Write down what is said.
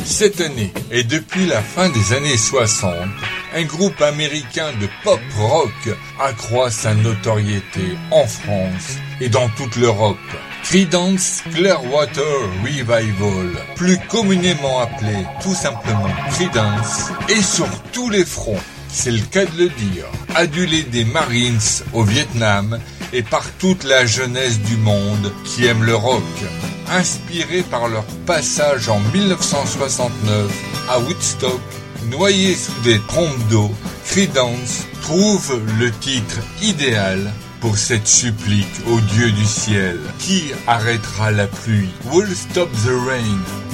Cette année, et depuis la fin des années 60, un groupe américain de pop rock accroît sa notoriété en France et dans toute l'Europe. Creedence Clearwater Revival, plus communément appelé tout simplement Creedence, est sur tous les fronts, c'est le cas de le dire, adulé des Marines au Vietnam et par toute la jeunesse du monde qui aime le rock. Inspiré par leur passage en 1969 à Woodstock, noyé sous des trompes d'eau, Creedence trouve le titre idéal pour cette supplique au Dieu du ciel. Qui arrêtera la pluie? Will stop the rain?